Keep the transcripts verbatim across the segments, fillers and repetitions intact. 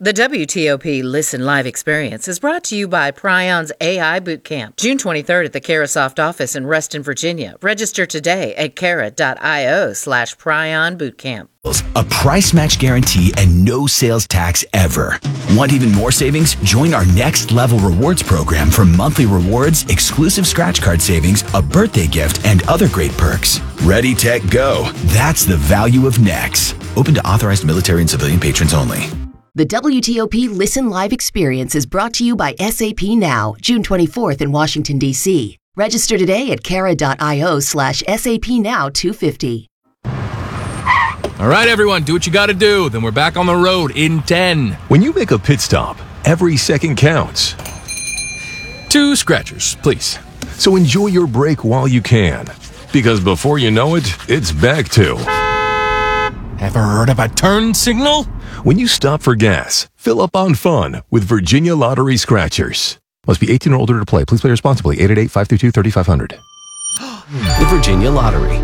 The W T O P Listen Live experience is brought to you by Prion's A I Bootcamp, June twenty-third at the Carasoft office in Reston, Virginia. Register today at cara.io slash Prion Bootcamp. A price match guarantee and no sales tax ever. Want even more savings? Join our Next Level Rewards program for monthly rewards, exclusive scratch card savings, a birthday gift, and other great perks. Ready, tech, go. That's the value of Next. Open to authorized military and civilian patrons only. The W T O P Listen Live experience is brought to you by S A P Now, June twenty-fourth in Washington, D C. Register today at cara.io slash SAP Now 250. All right, everyone, do what you got to do. Then we're back on the road in ten. When you make a pit stop, every second counts. Two scratchers, please. So enjoy your break while you can. Because before you know it, it's back to... Ever heard of a turn signal? When you stop for gas, fill up on fun with Virginia Lottery Scratchers. Must be eighteen or older to play. Please play responsibly. eight eight eight, five two two, three five zero zero. The Virginia Lottery.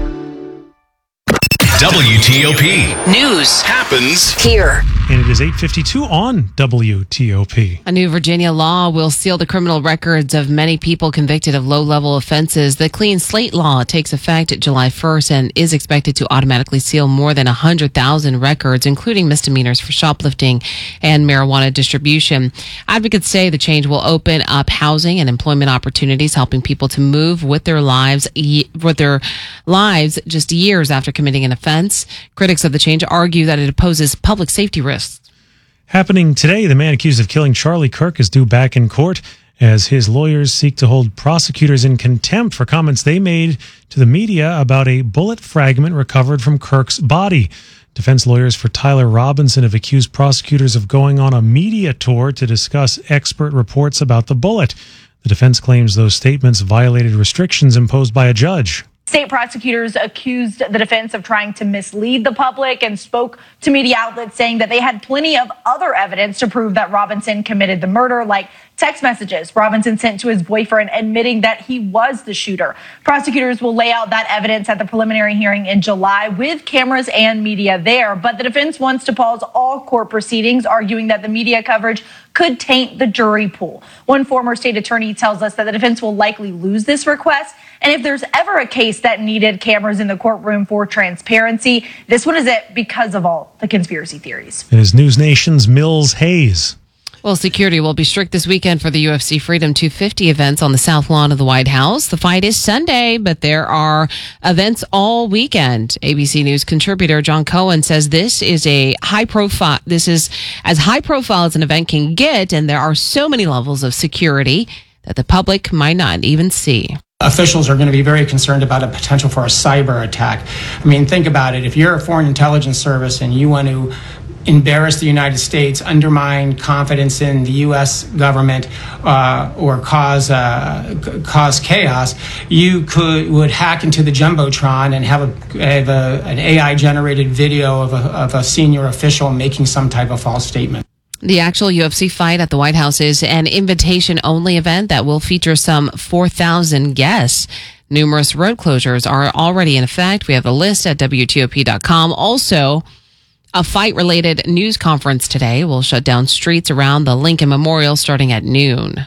W T O P News happens here. And it is eight fifty-two on W T O P. A new Virginia law will seal the criminal records of many people convicted of low-level offenses. The Clean Slate Law takes effect July first and is expected to automatically seal more than one hundred thousand records, including misdemeanors for shoplifting and marijuana distribution. Advocates say the change will open up housing and employment opportunities, helping people to move with their lives, with their lives just years after committing an offense. Critics of the change argue that it poses public safety risks. Happening today, the man accused of killing Charlie Kirk is due back in court as his lawyers seek to hold prosecutors in contempt for comments they made to the media about a bullet fragment recovered from Kirk's body. Defense lawyers for Tyler Robinson have accused prosecutors of going on a media tour to discuss expert reports about the bullet. The defense claims those statements violated restrictions imposed by a judge. State prosecutors accused the defense of trying to mislead the public and spoke to media outlets saying that they had plenty of other evidence to prove that Robinson committed the murder, like text messages Robinson sent to his boyfriend admitting that he was the shooter. Prosecutors will lay out that evidence at the preliminary hearing in July with cameras and media there. But the defense wants to pause all court proceedings, arguing that the media coverage could taint the jury pool. One former state attorney tells us that the defense will likely lose this request. And if there's ever a case that needed cameras in the courtroom for transparency, this one is it because of all the conspiracy theories. It is News Nation's Mills Hayes. Well, security will be strict this weekend for the U F C Freedom two fifty events on the South Lawn of the White House. The fight is Sunday, but there are events all weekend. A B C News contributor John Cohen says this is a high profile. This is as high profile as an event can get, and there are so many levels of security that the public might not even see. Officials are going to be very concerned about a potential for a cyber attack. I mean, think about it. If you're a foreign intelligence service and you want to embarrass the United States, undermine confidence in the U S government, uh, or cause uh, cause chaos, you could would hack into the jumbotron and have a, have a an A I generated video of a, of a senior official making some type of false statement. The actual U F C fight at the White House is an invitation-only event that will feature some four thousand guests. Numerous road closures are already in effect. We have the list at W T O P dot com. Also, a fight-related news conference today will shut down streets around the Lincoln Memorial starting at noon.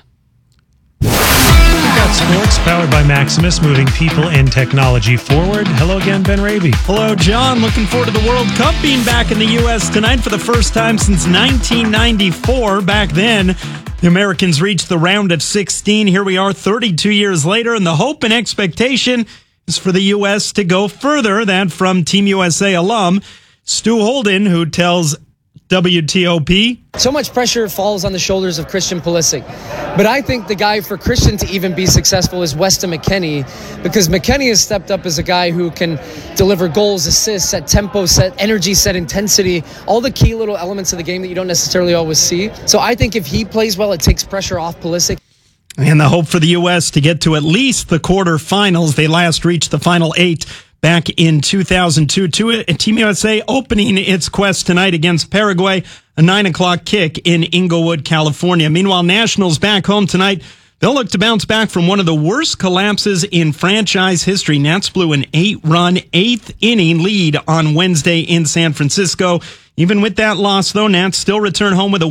Sports powered by Maximus, moving people and technology forward. Hello again, Ben Raby. Hello, John. Looking forward to the World Cup being back in the U S tonight for the first time since nineteen ninety-four. Back then, the Americans reached the round of sixteen. Here we are thirty-two years later, and the hope and expectation is for the U S to go further. That from Team U S A alum Stu Holden, who tells W T O P. So much pressure falls on the shoulders of Christian Pulisic. But I think the guy for Christian to even be successful is Weston McKennie, because McKennie has stepped up as a guy who can deliver goals, assists, set tempo, set energy, set intensity, all the key little elements of the game that you don't necessarily always see. So I think if he plays well, it takes pressure off Pulisic. And the hope for the U S to get to at least the quarterfinals. They last reached the final eight back in two thousand two. Team U S A opening its quest tonight against Paraguay, a nine o'clock kick in Inglewood, California. Meanwhile, Nationals back home tonight. They'll look to bounce back from one of the worst collapses in franchise history. Nats blew an eight-run, eighth-inning lead on Wednesday in San Francisco. Even with that loss, though, Nats still return home with a